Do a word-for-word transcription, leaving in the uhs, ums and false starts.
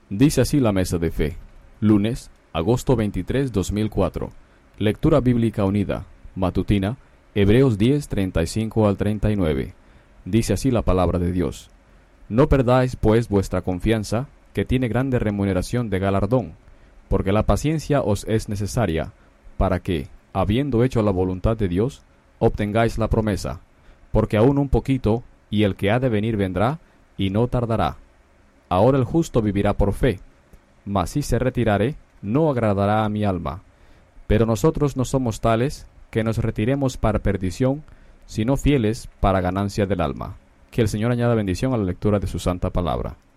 Dice así la Mesa de Fe. Lunes, agosto veintitrés, dos mil cuatro. Lectura bíblica unida, matutina, Hebreos diez, treinta y cinco al treinta y nueve. Dice así la palabra de Dios. No perdáis pues vuestra confianza, que tiene grande remuneración de galardón, porque la paciencia os es necesaria, para que, habiendo hecho la voluntad de Dios, obtengáis la promesa. Porque aún un poquito, y el que ha de venir vendrá, y no tardará. Ahora el justo vivirá por fe, mas si se retirare, no agradará a mi alma. Pero nosotros no somos tales, que nos retiremos para perdición, sino fieles para ganancia del alma. Que el Señor añada bendición a la lectura de su santa palabra.